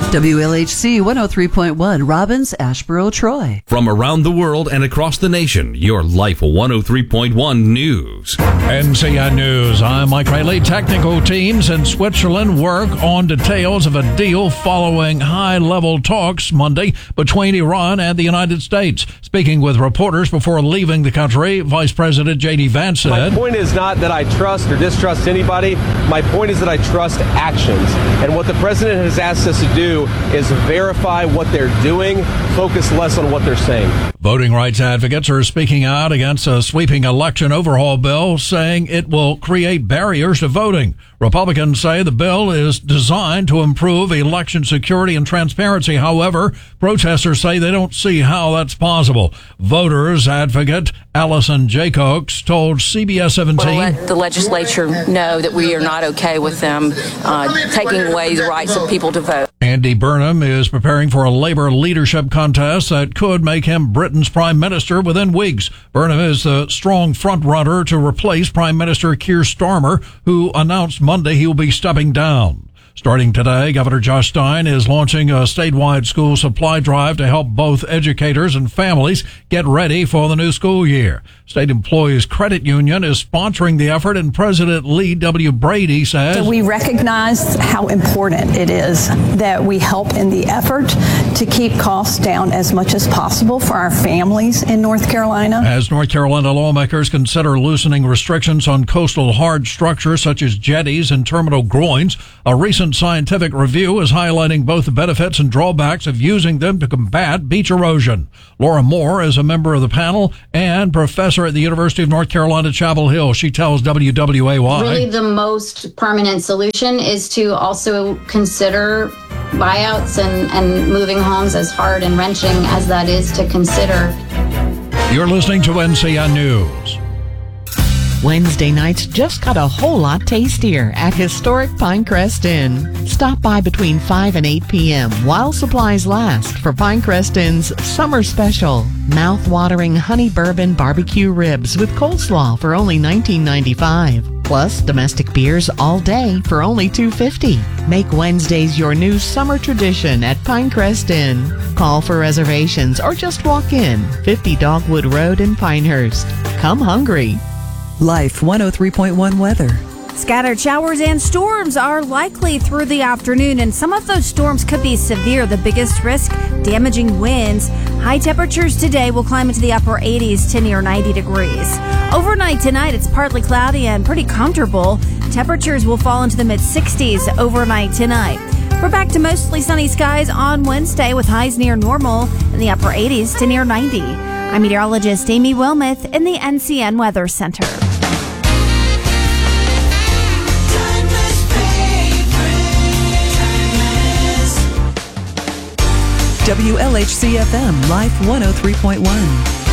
WLHC 103.1, Robbins, Asheboro, Troy. From around the world and across the nation, your Life 103.1 News. NCN News, I'm Mike Riley. Technical teams in Switzerland work on details of a deal following high-level talks Monday between Iran and the United States. Speaking with reporters before leaving the country, Vice President J.D. Vance said, "My point is not that I trust or distrust anybody. My point is that I trust actions. And what the president has asked us to do is verify what they're doing, focus less on what they're saying." Voting rights advocates are speaking out against a sweeping election overhaul bill, saying it will create barriers to voting. Republicans say the bill is designed to improve election security and transparency. However, protesters say they don't see how that's possible. Voters advocate Allison Jaycox told CBS 17, "We'll let the legislature know that we are not okay with them taking away the rights of people to vote." Andy Burnham is preparing for a labor leadership contest that could make him Britain's prime minister within weeks. Burnham is the strong front-runner to replace Prime Minister Keir Starmer, who announced Monday he will be stepping down. Starting today, Governor Josh Stein is launching a statewide school supply drive to help both educators and families get ready for the new school year. State Employees Credit Union is sponsoring the effort, and President Lee W. Brady says, "We recognize how important it is that we help in the effort to keep costs down as much as possible for our families in North Carolina." As North Carolina lawmakers consider loosening restrictions on coastal hard structures such as jetties and terminal groins, a recent scientific review is highlighting both the benefits and drawbacks of using them to combat beach erosion. Laura Moore is a member of the panel and professor at the University of North Carolina, Chapel Hill. She tells WWAY, "Really the most permanent solution is to also consider buyouts and moving homes, as hard and wrenching as that is to consider." You're listening to NCN News. Wednesday nights just got a whole lot tastier at historic Pinecrest Inn. Stop by between 5 and 8 p.m. while supplies last for Pinecrest Inn's summer special. Mouth-watering honey bourbon barbecue ribs with coleslaw for only $19.95. Plus domestic beers all day for only $2.50. Make Wednesdays your new summer tradition at Pinecrest Inn. Call for reservations or just walk in. 50 Dogwood Road in Pinehurst. Come hungry. Life 103.1 weather. Scattered showers and storms are likely through the afternoon, and some of those storms could be severe. The biggest risk, damaging winds. High temperatures today will climb into the upper 80s to near 90 degrees. Overnight tonight, it's partly cloudy and pretty comfortable. Temperatures will fall into the mid-60s overnight tonight. We're back to mostly sunny skies on Wednesday with highs near normal in the upper 80s to near 90. I'm meteorologist Amy Wilmoth in the NCN Weather Center. WLHC FM, Life 103.1.